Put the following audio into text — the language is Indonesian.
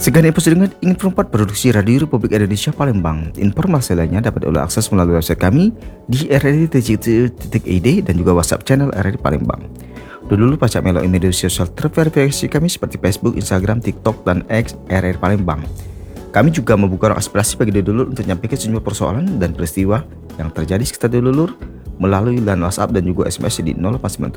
Sekian info dengan ingin perempat produksi Radio Republik Indonesia Palembang. Informasi lainnya dapat oleh akses melalui website kami di rri.id dan juga WhatsApp channel RRI Palembang. Dulu pacak melalui media sosial terverifikasi kami seperti Facebook, Instagram, TikTok, dan X RRI Palembang. Kami juga membuka ruang aspirasi bagi dulur untuk menyampaikan sejumlah persoalan dan peristiwa yang terjadi sekitar dulur melalui line WhatsApp dan juga SMS di 0897